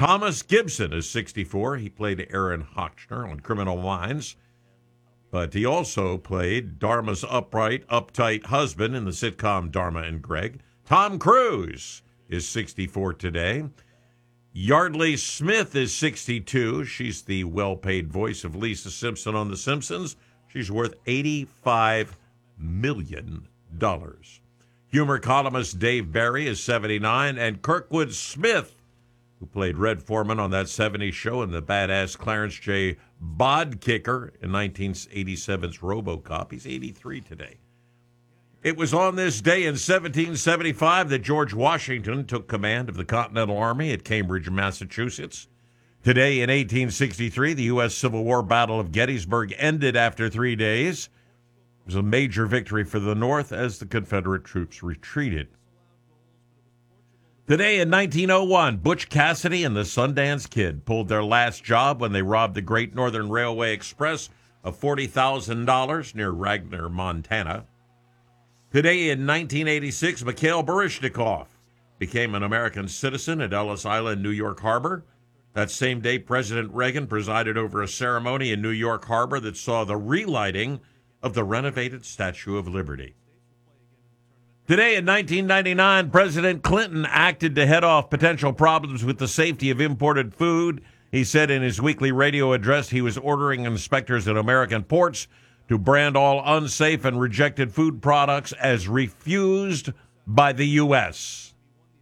Thomas Gibson is 64. He played Aaron Hochner on Criminal Minds, but he also played Dharma's uptight husband in the sitcom Dharma and Greg. Tom Cruise is 64 today. Yardley Smith is 62. She's the well-paid voice of Lisa Simpson on The Simpsons. She's worth $85 million. Humor columnist Dave Barry is 79, and Kirkwood Smith, who played Red Foreman on that 70s show and the badass Clarence J. Bodkicker in 1987's RoboCop, he's 83 today. It was on this day in 1775 that George Washington took command of the Continental Army at Cambridge, Massachusetts. Today in 1863, the U.S. Civil War Battle of Gettysburg ended after 3 days. It was a major victory for the North as the Confederate troops retreated. Today in 1901, Butch Cassidy and the Sundance Kid pulled their last job when they robbed the Great Northern Railway Express of $40,000 near Ragnar, Montana. Today in 1986, Mikhail Baryshnikov became an American citizen at Ellis Island, New York Harbor. That same day, President Reagan presided over a ceremony in New York Harbor that saw the relighting of the renovated Statue of Liberty. Today in 1999, President Clinton acted to head off potential problems with the safety of imported food. He said in his weekly radio address he was ordering inspectors at American ports to brand all unsafe and rejected food products as refused by the U.S.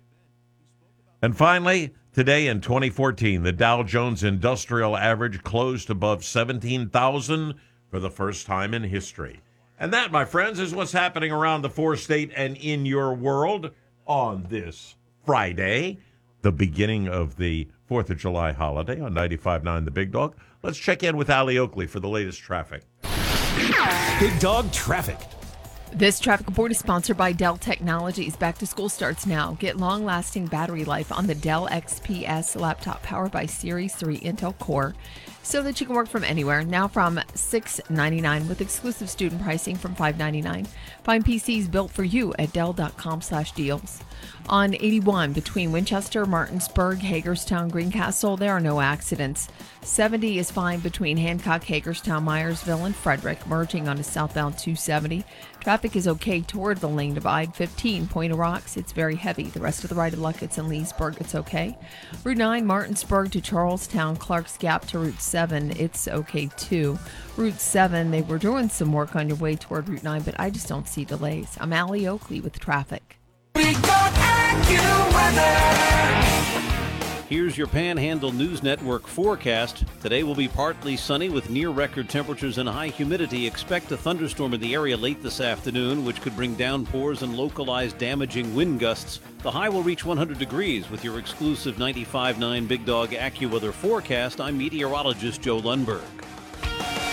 And finally, today in 2014, the Dow Jones Industrial Average closed above 17,000 for the first time in history. And that, my friends, is what's happening around the four-state and in your world on this Friday, the beginning of the 4th of July holiday on 95.9 The Big Dog. Let's check in with Allie Oakley for the latest traffic. Big Dog Traffic. This traffic report is sponsored by Dell Technologies. Back to school starts now. Get long-lasting battery life on the Dell XPS laptop powered by Series 3 Intel Core so that you can work from anywhere. Now from $699 with exclusive student pricing from $599. Find PCs built for you at Dell.com/deals. On 81 between Winchester, Martinsburg, Hagerstown, Greencastle, there are no accidents. 70 is fine between Hancock, Hagerstown, Myersville, and Frederick, merging onto southbound 270. Traffic is okay toward the lane divide. 15, Point of Rocks, it's very heavy. The rest of the right of Luckett's and Leesburg, it's okay. Route 9, Martinsburg to Charlestown, Clark's Gap to Route 7, it's okay too. Route 7, they were doing some work on your way toward Route 9, but I just don't see delays. I'm Allie Oakley with traffic. Big Dog AccuWeather. Here's your Panhandle News Network forecast. Today will be partly sunny with near-record temperatures and high humidity. Expect a thunderstorm in the area late this afternoon, which could bring downpours and localized damaging wind gusts. The high will reach 100 degrees. With your exclusive 95.9 Big Dog AccuWeather forecast, I'm meteorologist Joe Lundberg.